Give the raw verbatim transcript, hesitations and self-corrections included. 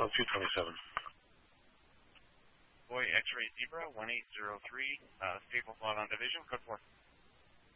Oh, two twenty-seven. Boy X-Ray Zebra one eight zero three, uh, Staple Flot on Division, code four.